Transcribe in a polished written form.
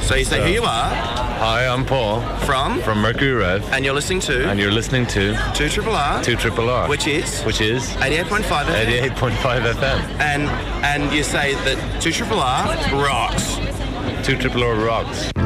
So you say who you are. Hi, I'm Paul. From Mercury Rev. And you're listening to? And you're listening to 2RRR. 2RRR. Which is? 88.5 FM. 88.5 FM. And you say that 2RRR rocks. 2RRR rocks.